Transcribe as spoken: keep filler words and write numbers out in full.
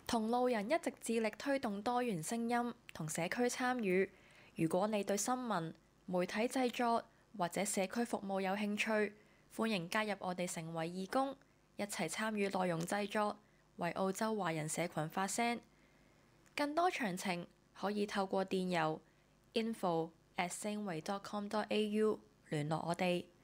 同路人一直致力推動多元聲音同社區參與。如果你對新聞、媒體製作或者社區服務有興趣，歡迎加入我哋成為義工，一齊參與內容製作，為澳洲華人社群發聲。更多詳情可以透過電郵 info at singway dot com dot a u 聯絡我哋。